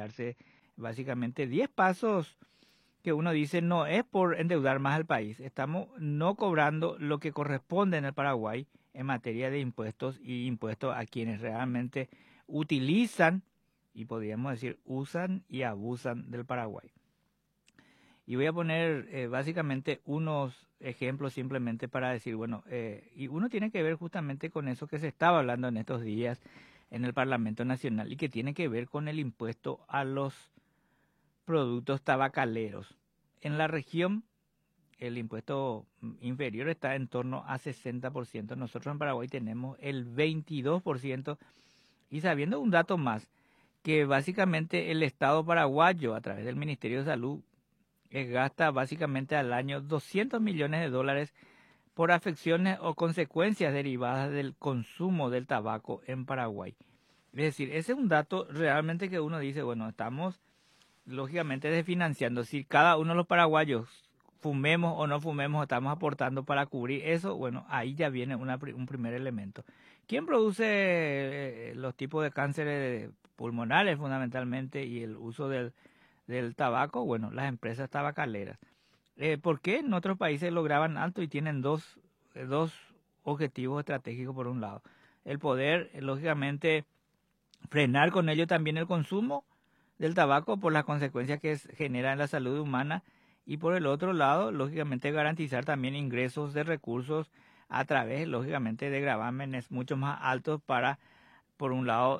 darse básicamente 10 pasos que uno dice no es por endeudar más al país, estamos no cobrando lo que corresponde en el Paraguay en materia de impuestos y impuestos a quienes realmente utilizan y podríamos decir usan y abusan del Paraguay. Y voy a poner básicamente unos ejemplos simplemente para decir, bueno, y uno tiene que ver justamente con eso que se estaba hablando en estos días en el Parlamento Nacional y que tiene que ver con el impuesto a los productos tabacaleros. En la región el impuesto inferior está en torno a 60%. Nosotros en Paraguay tenemos el 22%. Y sabiendo un dato más, que básicamente el Estado paraguayo a través del Ministerio de Salud gasta básicamente al año 200 millones de dólares por afecciones o consecuencias derivadas del consumo del tabaco en Paraguay. Es decir, ese es un dato realmente que uno dice, bueno, estamos lógicamente desfinanciando. Si cada uno de los paraguayos fumemos o no fumemos, estamos aportando para cubrir eso, bueno, ahí ya viene un primer elemento. ¿Quién produce los tipos de cánceres pulmonares fundamentalmente y el uso del tabaco? Bueno, las empresas tabacaleras. ¿Por qué en otros países lograban alto y tienen dos objetivos estratégicos por un lado? El poder, lógicamente, frenar con ello también el consumo del tabaco por las consecuencias que genera en la salud humana y por el otro lado, lógicamente, garantizar también ingresos de recursos a través, lógicamente, de gravámenes mucho más altos para, por un lado,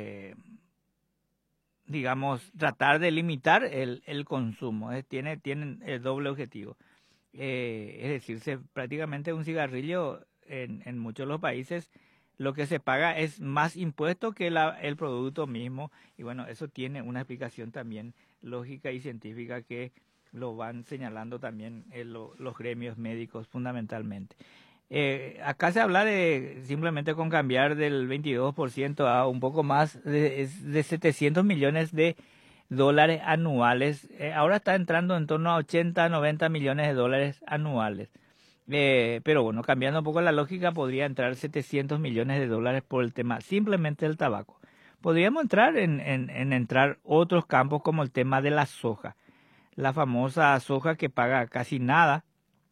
digamos, tratar de limitar el consumo. Tienen el doble objetivo. Es decir, prácticamente un cigarrillo en muchos de los países lo que se paga es más impuesto que el producto mismo. Y bueno, eso tiene una explicación también lógica y científica que lo van señalando también los gremios médicos fundamentalmente. Acá se habla de simplemente con cambiar del 22% a un poco más de 700 millones de dólares anuales. Ahora está entrando en torno a 80, 90 millones de dólares anuales. Pero bueno, cambiando un poco la lógica, podría entrar 700 millones de dólares por el tema simplemente del tabaco. Podríamos entrar en entrar otros campos como el tema de la soja. La famosa soja que paga casi nada,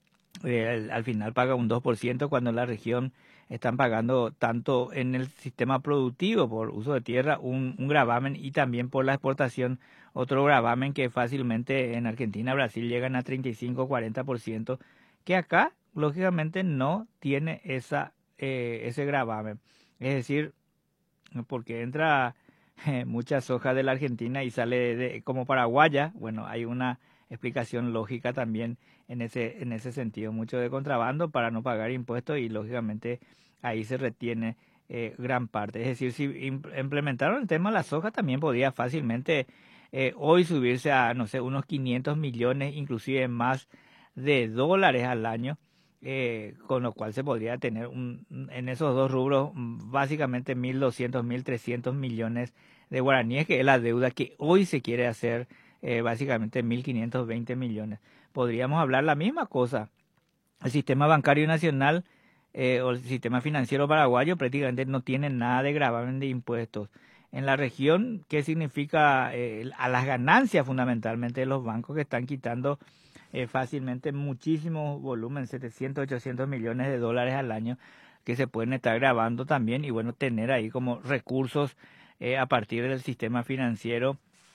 al final paga un 2% cuando en la región están pagando tanto en el sistema productivo por uso de tierra un gravamen y también por la exportación otro gravamen que fácilmente en Argentina, Brasil llegan a 35-40%, que acá lógicamente no tiene ese gravamen. Es decir, porque entra mucha soja de la Argentina y sale como paraguaya, bueno, hay una explicación lógica también en ese sentido, mucho de contrabando para no pagar impuestos y lógicamente ahí se retiene gran parte. Es decir, si implementaron el tema de la soja también podría fácilmente hoy subirse a, no sé, unos 500 millones, inclusive más de dólares al año. Con lo cual se podría tener en esos dos rubros básicamente 1.200, 1.300 millones de guaraníes, que es la deuda que hoy se quiere hacer, básicamente 1.520 millones. Podríamos hablar la misma cosa. El sistema bancario nacional o el sistema financiero paraguayo prácticamente no tiene nada de gravamen de impuestos. En la región, ¿qué significa a las ganancias fundamentalmente de los bancos que están quitando fácilmente muchísimo volumen, 700, 800 millones de dólares al año que se pueden estar grabando también y bueno, tener ahí como recursos a partir del sistema financiero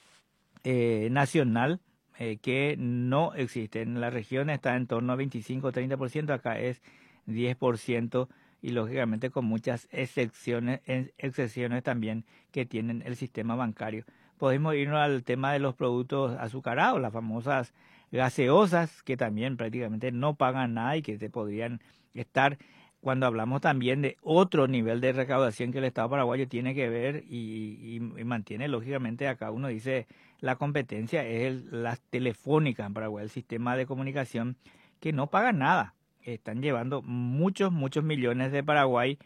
nacional que no existe. En la región está en torno a 25-30%, acá es 10% y lógicamente con muchas excepciones también que tienen el sistema bancario. Podemos irnos al tema de los productos azucarados, las famosas gaseosas que también prácticamente no pagan nada y que se podrían estar cuando hablamos también de otro nivel de recaudación que el Estado paraguayo tiene que ver y mantiene lógicamente acá uno dice la competencia es las telefónicas en Paraguay, el sistema de comunicación que no paga nada. Están llevando muchos millones de Paraguay,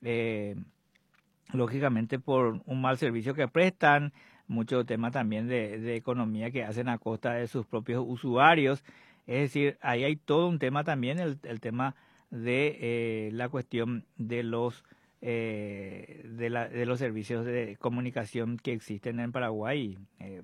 lógicamente por un mal servicio que prestan, mucho tema también de economía que hacen a costa de sus propios usuarios. Es decir, ahí hay todo un tema también, el tema de la cuestión de los servicios de comunicación que existen en Paraguay.